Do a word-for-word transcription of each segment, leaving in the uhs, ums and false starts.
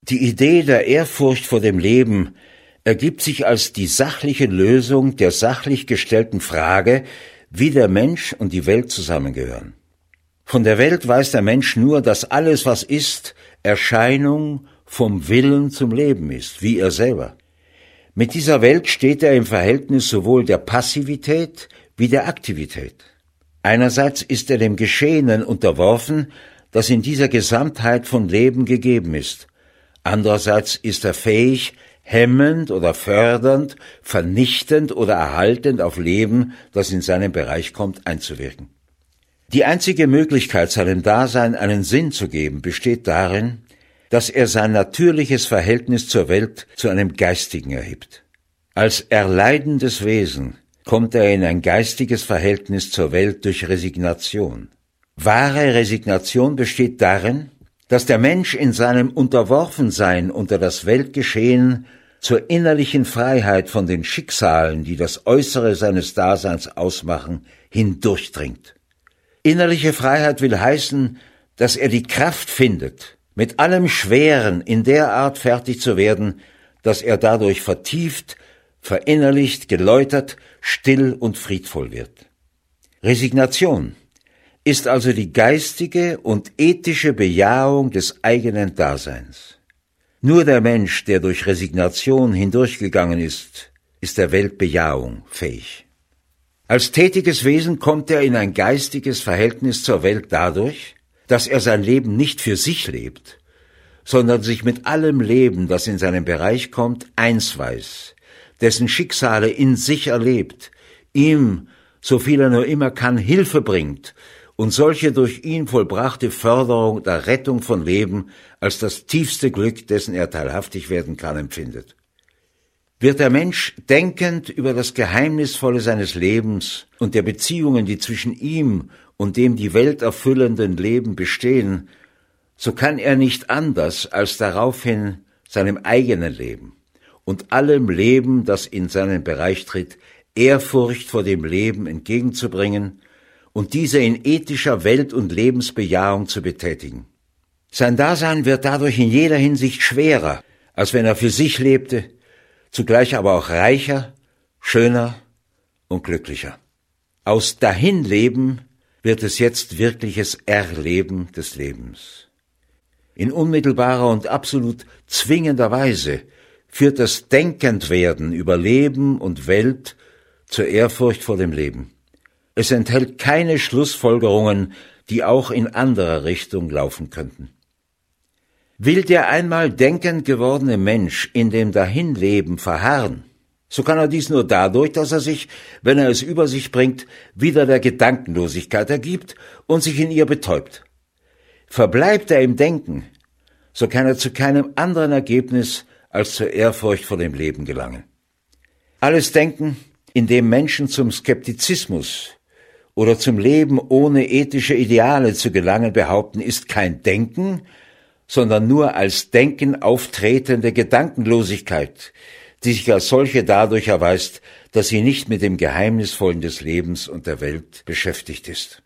Die Idee der Ehrfurcht vor dem Leben ergibt sich als die sachliche Lösung der sachlich gestellten Frage, wie der Mensch und die Welt zusammengehören. Von der Welt weiß der Mensch nur, dass alles, was ist, Erscheinung vom Willen zum Leben ist, wie er selber. Mit dieser Welt steht er im Verhältnis sowohl der Passivität wie der Aktivität. Einerseits ist er dem Geschehenen unterworfen, das in dieser Gesamtheit von Leben gegeben ist. Andererseits ist er fähig, hemmend oder fördernd, vernichtend oder erhaltend auf Leben, das in seinen Bereich kommt, einzuwirken. Die einzige Möglichkeit, seinem Dasein einen Sinn zu geben, besteht darin, dass er sein natürliches Verhältnis zur Welt zu einem Geistigen erhebt. Als erleidendes Wesen kommt er in ein geistiges Verhältnis zur Welt durch Resignation. Wahre Resignation besteht darin, dass der Mensch in seinem Unterworfensein unter das Weltgeschehen zur innerlichen Freiheit von den Schicksalen, die das Äußere seines Daseins ausmachen, hindurchdringt. Innerliche Freiheit will heißen, dass er die Kraft findet, mit allem Schweren in der Art fertig zu werden, dass er dadurch vertieft, verinnerlicht, geläutert, still und friedvoll wird. Resignation ist also die geistige und ethische Bejahung des eigenen Daseins. Nur der Mensch, der durch Resignation hindurchgegangen ist, ist der Weltbejahung fähig. Als tätiges Wesen kommt er in ein geistiges Verhältnis zur Welt dadurch, dass er sein Leben nicht für sich lebt, sondern sich mit allem Leben, das in seinen Bereich kommt, eins weiß, dessen Schicksale in sich erlebt, ihm, so viel er nur immer kann, Hilfe bringt und solche durch ihn vollbrachte Förderung der Rettung von Leben als das tiefste Glück, dessen er teilhaftig werden kann, empfindet. Wird der Mensch denkend über das Geheimnisvolle seines Lebens und der Beziehungen, die zwischen ihm und dem die Welt erfüllenden Leben bestehen, so kann er nicht anders als daraufhin seinem eigenen Leben und allem Leben, das in seinen Bereich tritt, Ehrfurcht vor dem Leben entgegenzubringen und diese in ethischer Welt- und Lebensbejahung zu betätigen. Sein Dasein wird dadurch in jeder Hinsicht schwerer, als wenn er für sich lebte, zugleich aber auch reicher, schöner und glücklicher. Aus Dahinleben wird es jetzt wirkliches Erleben des Lebens. In unmittelbarer und absolut zwingender Weise führt das Denkendwerden über Leben und Welt zur Ehrfurcht vor dem Leben. Es enthält keine Schlussfolgerungen, die auch in anderer Richtung laufen könnten. Will der einmal denkend gewordene Mensch in dem Dahinleben verharren, so kann er dies nur dadurch, dass er sich, wenn er es über sich bringt, wieder der Gedankenlosigkeit ergibt und sich in ihr betäubt. Verbleibt er im Denken, so kann er zu keinem anderen Ergebnis als zur Ehrfurcht vor dem Leben gelangen. Alles Denken, in dem Menschen zum Skeptizismus oder zum Leben ohne ethische Ideale zu gelangen behaupten, ist kein Denken, sondern nur als Denken auftretende Gedankenlosigkeit, die sich als solche dadurch erweist, dass sie nicht mit dem Geheimnisvollen des Lebens und der Welt beschäftigt ist.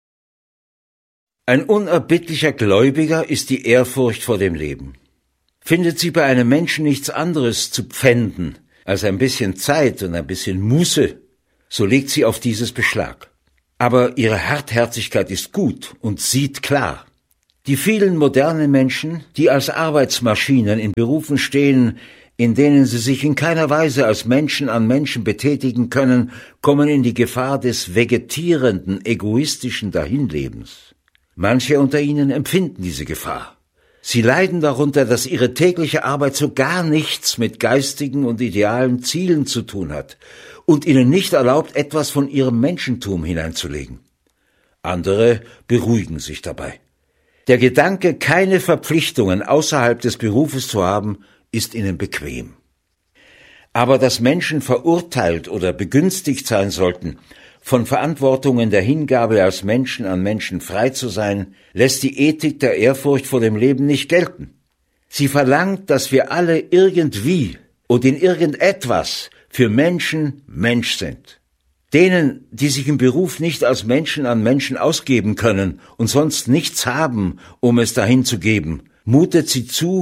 Ein unerbittlicher Gläubiger ist die Ehrfurcht vor dem Leben. Findet sie bei einem Menschen nichts anderes zu pfänden als ein bisschen Zeit und ein bisschen Muße, so legt sie auf dieses Beschlag. Aber ihre Hartherzigkeit ist gut und sieht klar. Die vielen modernen Menschen, die als Arbeitsmaschinen in Berufen stehen, in denen sie sich in keiner Weise als Menschen an Menschen betätigen können, kommen in die Gefahr des vegetierenden, egoistischen Dahinlebens. Manche unter ihnen empfinden diese Gefahr. Sie leiden darunter, dass ihre tägliche Arbeit so gar nichts mit geistigen und idealen Zielen zu tun hat und ihnen nicht erlaubt, etwas von ihrem Menschentum hineinzulegen. Andere beruhigen sich dabei. Der Gedanke, keine Verpflichtungen außerhalb des Berufes zu haben, ist ihnen bequem. Aber dass Menschen verurteilt oder begünstigt sein sollten, von Verantwortungen der Hingabe als Menschen an Menschen frei zu sein, lässt die Ethik der Ehrfurcht vor dem Leben nicht gelten. Sie verlangt, dass wir alle irgendwie und in irgendetwas für Menschen Mensch sind. Denen, die sich im Beruf nicht als Menschen an Menschen ausgeben können und sonst nichts haben, um es dahin zu geben, mutet sie zu,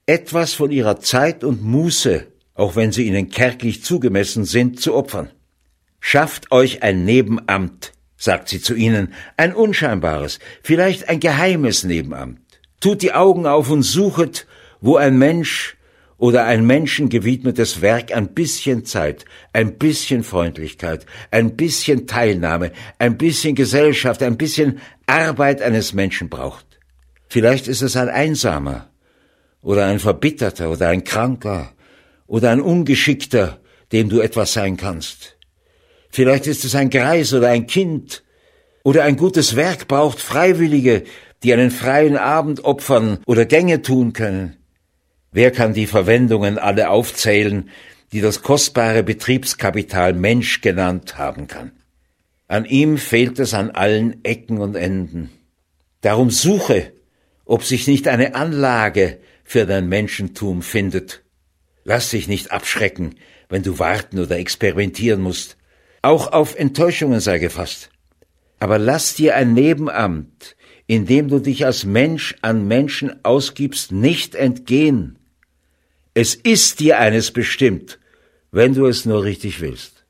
etwas von ihrer Zeit und Muße, auch wenn sie ihnen kärglich zugemessen sind, zu opfern. Schafft euch ein Nebenamt, sagt sie zu ihnen, ein unscheinbares, vielleicht ein geheimes Nebenamt. Tut die Augen auf und suchet, wo ein Mensch oder ein Menschen gewidmetes Werk ein bisschen Zeit, ein bisschen Freundlichkeit, ein bisschen Teilnahme, ein bisschen Gesellschaft, ein bisschen Arbeit eines Menschen braucht. Vielleicht ist es ein Einsamer oder ein Verbitterter oder ein Kranker oder ein Ungeschickter, dem du etwas sein kannst. Vielleicht ist es ein Greis oder ein Kind oder ein gutes Werk braucht Freiwillige, die einen freien Abend opfern oder Gänge tun können. Wer kann die Verwendungen alle aufzählen, die das kostbare Betriebskapital Mensch genannt haben kann? An ihm fehlt es an allen Ecken und Enden. Darum suche, ob sich nicht eine Anlage für dein Menschentum findet. Lass dich nicht abschrecken, wenn du warten oder experimentieren musst. Auch auf Enttäuschungen sei gefasst. Aber lass dir ein Nebenamt, in dem du dich als Mensch an Menschen ausgibst, nicht entgehen. Es ist dir eines bestimmt, wenn du es nur richtig willst.